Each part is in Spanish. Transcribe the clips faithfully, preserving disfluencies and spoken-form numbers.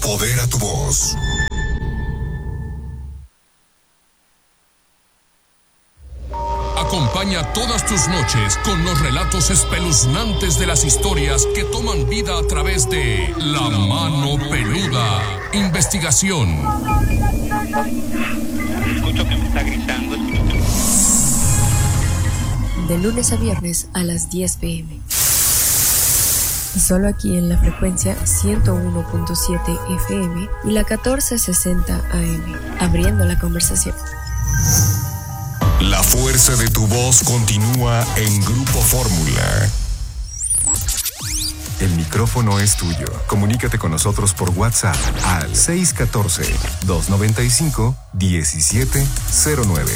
Empodera tu voz. Acompaña todas tus noches con los relatos espeluznantes de las historias que toman vida a través de La Mano Peluda. Investigación. Escucho que me está gritando. De lunes a viernes a las diez pm. Y solo aquí en la frecuencia ciento uno punto siete F M y la catorce sesenta A M. Abriendo la conversación. La fuerza de tu voz continúa en Grupo Fórmula. El micrófono es tuyo. Comunícate con nosotros por WhatsApp al seis uno cuatro, dos nueve cinco, uno siete cero nueve.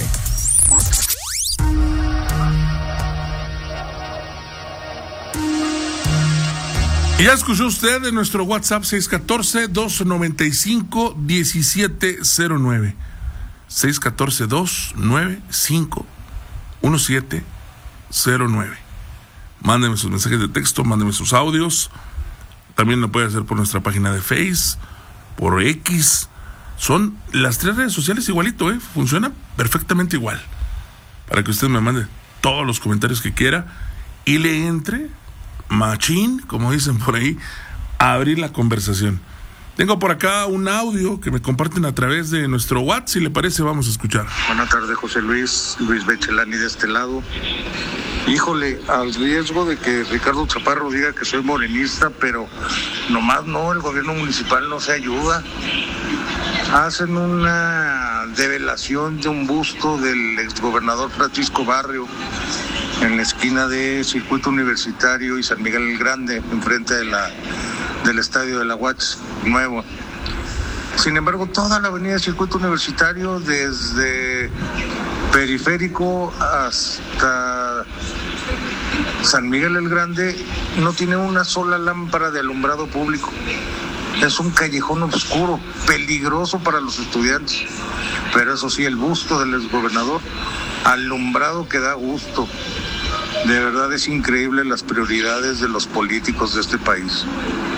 Y ya escuchó usted de nuestro WhatsApp seis uno cuatro, dos nueve cinco, uno siete cero nueve. seis uno cuatro, dos nueve cinco, uno siete cero nueve. Mándeme sus mensajes de texto, mándeme sus audios. También lo puede hacer por nuestra página de Face, por X. Son las tres redes sociales igualito, ¿eh? Funciona perfectamente igual. Para que usted me mande todos los comentarios que quiera y le entre machín, como dicen por ahí, a abrir la conversación. Tengo por acá un audio que me comparten a través de nuestro WhatsApp. Si le parece, vamos a escuchar. Buenas tardes, José Luis, Luis Bechelani de este lado. Híjole, al riesgo de que Ricardo Chaparro diga que soy morenista, pero nomás no, el gobierno municipal no se ayuda. Hacen una develación de un busto del exgobernador Francisco Barrio en la esquina de Circuito Universitario y San Miguel el Grande, enfrente de la del estadio de la Watts nuevo. Sin embargo, toda la avenida Circuito Universitario, desde Periférico hasta San Miguel el Grande, no tiene una sola lámpara de alumbrado público. Es un callejón oscuro, peligroso para los estudiantes. Pero eso sí, el busto del exgobernador, alumbrado que da gusto. De verdad es increíble las prioridades de los políticos de este país.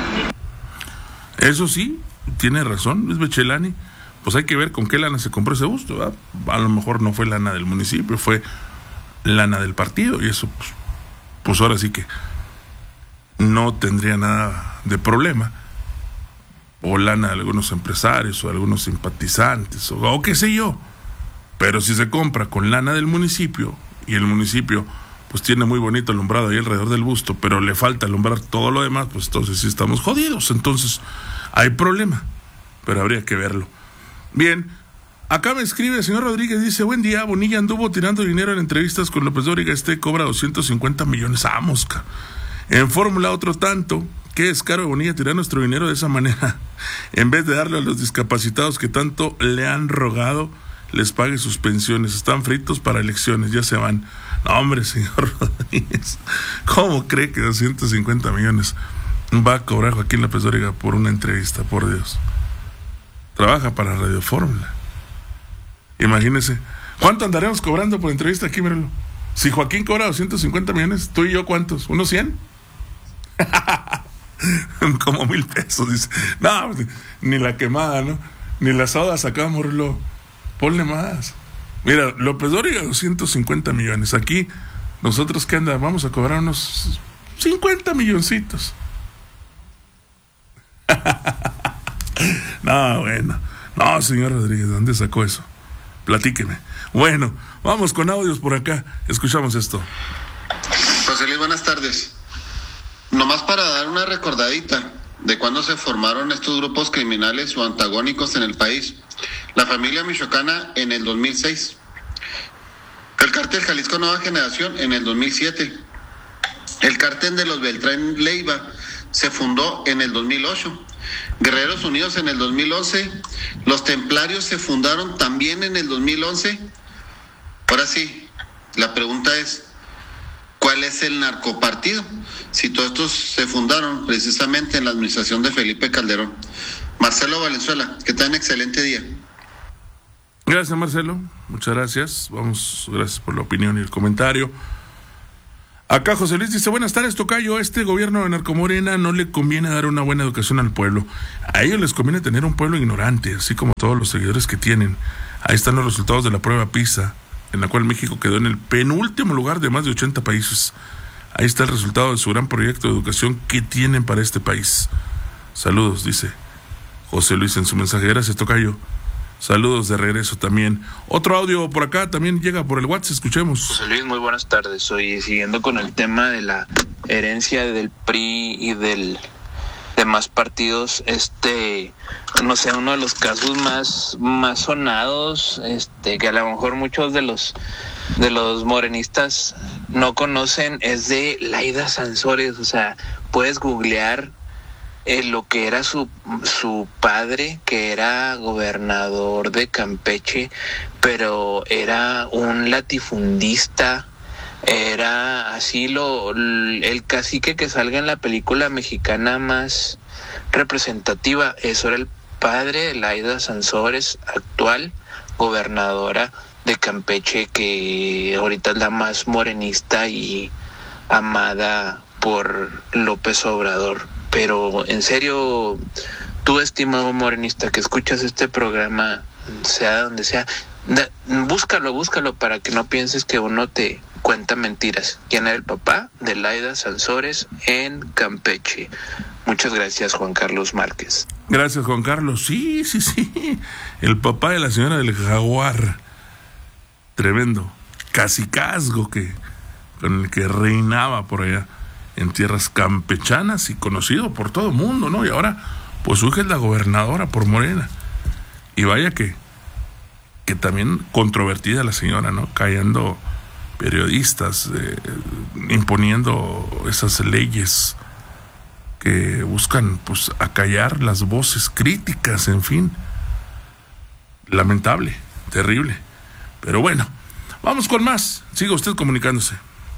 Eso sí, tiene razón Luis Bechelani. Pues hay que ver con qué lana se compró ese busto, ¿verdad? A lo mejor no fue lana del municipio, fue lana del partido. Y eso, pues, pues ahora sí que no tendría nada de problema. O lana de algunos empresarios o algunos simpatizantes, o, o qué sé yo. Pero si se compra con lana del municipio, y el municipio pues tiene muy bonito alumbrado ahí alrededor del busto, pero le falta alumbrar todo lo demás, pues entonces sí estamos jodidos. Entonces hay problema, pero habría que verlo. Bien, acá me escribe el señor Rodríguez, dice: buen día, Bonilla anduvo tirando dinero en entrevistas con López Dóriga, este cobra doscientos cincuenta millones, ¡ah, mosca! En Fórmula otro tanto, qué descaro de Bonilla tirar nuestro dinero de esa manera, en vez de darle a los discapacitados que tanto le han rogado, les pague sus pensiones, están fritos para elecciones, ya se van. No, hombre, señor Rodríguez, ¿cómo cree que doscientos cincuenta millones va a cobrar Joaquín López Dóriga por una entrevista? Por Dios. Trabaja para Radio Fórmula. Imagínese, ¿cuánto andaremos cobrando por entrevista aquí, míralo? Si Joaquín cobra doscientos cincuenta millones, ¿tú y yo cuántos? ¿Unos cien? Como mil pesos, dice. No, ni la quemada, ¿no? Ni la soda sacamos, lo ponle más. Mira, López Dóriga, doscientos cincuenta millones. Aquí, nosotros que anda, vamos a cobrar unos cincuenta milloncitos. No, bueno. No, señor Rodríguez, ¿dónde sacó eso? Platíqueme. Bueno, vamos con audios por acá. Escuchamos esto. José Luis, buenas tardes. Nomás para dar una recordadita de cuando se formaron estos grupos criminales o antagónicos en el país. La familia michoacana en el dos mil seis. El cártel Jalisco Nueva Generación en el dos mil siete. El cártel de los Beltrán Leiva se fundó en el dos mil ocho. Guerreros Unidos en el dos mil once. Los Templarios se fundaron también en el dos mil once. Ahora sí, la pregunta es, ¿cuál es el narcopartido? Si todos estos se fundaron precisamente en la administración de Felipe Calderón. Marcelo Valenzuela, que tengan excelente día. Gracias, Marcelo, muchas gracias. Vamos, gracias por la opinión y el comentario. Acá José Luis dice, buenas tardes, tocayo, este gobierno de Narcomorena no le conviene dar una buena educación al pueblo. A ellos les conviene tener un pueblo ignorante, así como todos los seguidores que tienen. Ahí están los resultados de la prueba PISA, en la cual México quedó en el penúltimo lugar de más de ochenta países. Ahí está el resultado de su gran proyecto de educación que tienen para este país. Saludos, dice José Luis en su mensaje. Gracias, tocayo. Saludos de regreso también. Otro audio por acá también llega por el WhatsApp, escuchemos. José Luis, muy buenas tardes. Oye, siguiendo con el tema de la herencia del P R I y del demás partidos, este, no sé, uno de los casos más, más sonados, este, que a lo mejor muchos de los de los morenistas no conocen, es de Laida Sansores. O sea, puedes googlear Eh, lo que era su su padre, que era gobernador de Campeche, pero era un latifundista, era así lo el cacique que salga en la película mexicana más representativa. Eso era el padre de Laida Sansores, actual gobernadora de Campeche, que ahorita es la más morenista y amada por López Obrador. Pero en serio, tú, estimado morenista, que escuchas este programa, sea donde sea, da, búscalo, búscalo para que no pienses que uno te cuenta mentiras. ¿Quién era el papá de Laida Sansores en Campeche? Muchas gracias, Juan Carlos Márquez. Gracias, Juan Carlos. Sí, sí, sí. El papá de la señora del Jaguar. Tremendo cacicazgo que, con el que reinaba por allá en tierras campechanas y conocido por todo el mundo, ¿no? Y ahora, pues su hija es la gobernadora por Morena. Y vaya que, que también controvertida la señora, ¿no? Callando periodistas, eh, imponiendo esas leyes que buscan, pues, acallar las voces críticas, en fin. Lamentable, terrible. Pero bueno, vamos con más. Siga usted comunicándose.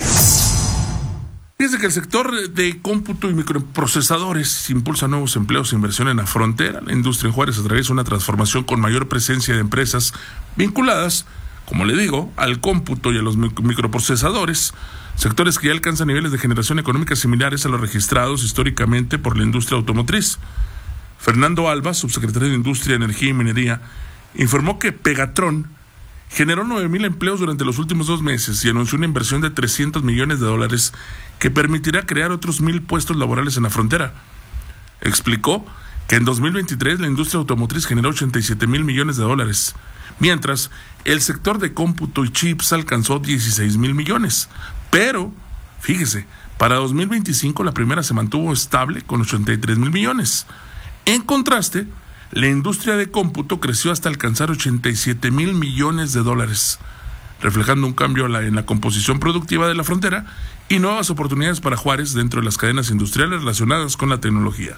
Fíjese que el sector de cómputo y microprocesadores impulsa nuevos empleos e inversión en la frontera. La industria en Juárez atraviesa una transformación con mayor presencia de empresas vinculadas, como le digo, al cómputo y a los microprocesadores, sectores que ya alcanzan niveles de generación económica similares a los registrados históricamente por la industria automotriz. Fernando Alba, subsecretario de Industria, Energía y Minería, informó que Pegatron generó nueve mil empleos durante los últimos dos meses y anunció una inversión de trescientos millones de dólares que permitirá crear otros mil puestos laborales en la frontera. Explicó que en dos mil veintitrés la industria automotriz generó ochenta y siete mil millones de dólares, mientras el sector de cómputo y chips alcanzó dieciséis mil millones. Pero, fíjese, para dos mil veinticinco la primera se mantuvo estable con ochenta y tres mil millones. En contraste, la industria de cómputo creció hasta alcanzar ochenta y siete mil millones de dólares, reflejando un cambio en la composición productiva de la frontera y nuevas oportunidades para Juárez dentro de las cadenas industriales relacionadas con la tecnología.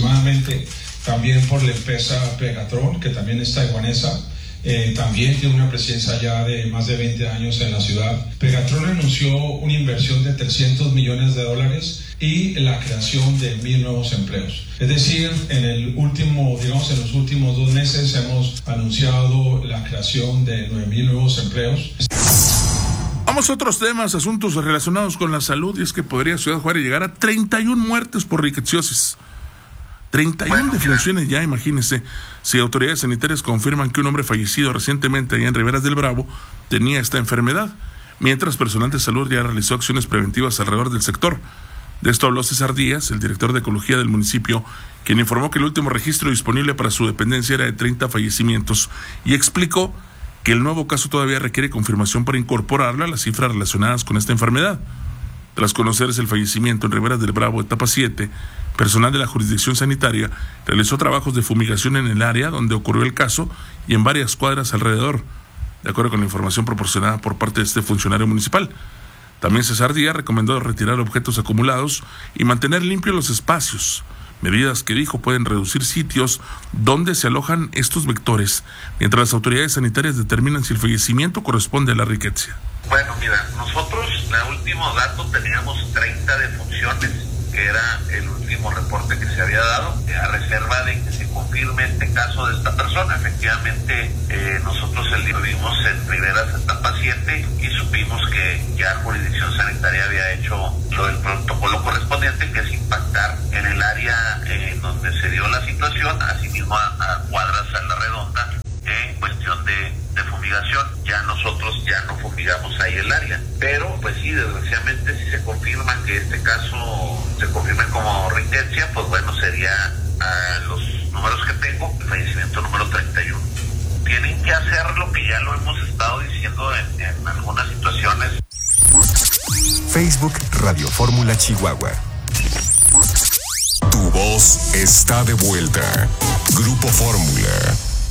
También por la empresa Pegatron, que también es taiwanesa, eh, también tiene una presencia ya de más de veinte años en la ciudad. Pegatron anunció una inversión de trescientos millones de dólares y la creación de mil nuevos empleos. Es decir, en el último, digamos, en los últimos dos meses hemos anunciado la creación de nueve mil nuevos empleos. Vamos a otros temas, asuntos relacionados con la salud, y es que podría Ciudad Juárez llegar a treinta y una muertes por riqueciosis. treinta y una bueno, defunciones ya, imagínense. Si autoridades sanitarias confirman que un hombre fallecido recientemente allá en Riberas del Bravo tenía esta enfermedad, mientras personal de salud ya realizó acciones preventivas alrededor del sector. De esto habló César Díaz, el director de Ecología del municipio, quien informó que el último registro disponible para su dependencia era de treinta fallecimientos y explicó que el nuevo caso todavía requiere confirmación para incorporarlo a las cifras relacionadas con esta enfermedad. Tras conocerse el fallecimiento en Riberas del Bravo, etapa siete, personal de la jurisdicción sanitaria realizó trabajos de fumigación en el área donde ocurrió el caso y en varias cuadras alrededor, de acuerdo con la información proporcionada por parte de este funcionario municipal. También César Díaz recomendó retirar objetos acumulados y mantener limpios los espacios, medidas que dijo pueden reducir sitios donde se alojan estos vectores, mientras las autoridades sanitarias determinan si el fallecimiento corresponde a la riqueza. Bueno, mira, nosotros, en el último dato, teníamos treinta defunciones que era el último reporte que se había dado, eh, a reserva de que se confirme este caso de esta persona. Efectivamente, eh, nosotros el día vimos en Rivera etapa siete y supimos que ya jurisdicción sanitaria había hecho lo del protocolo correspondiente, que es impactar en el área en donde se dio la situación, asimismo a, a cuadras a la redonda, en cuestión de, de fumigación. Ya nosotros ya no fumigamos ahí el área, pero pues sí, desgraciadamente si se confirma que este caso se confirme como rickettsia, pues bueno, sería a los números que tengo, el fallecimiento número treinta y uno. Tienen que hacer lo que ya lo hemos estado diciendo en, en algunas situaciones. Facebook Radio Fórmula Chihuahua. Tu voz está de vuelta. Grupo Fórmula.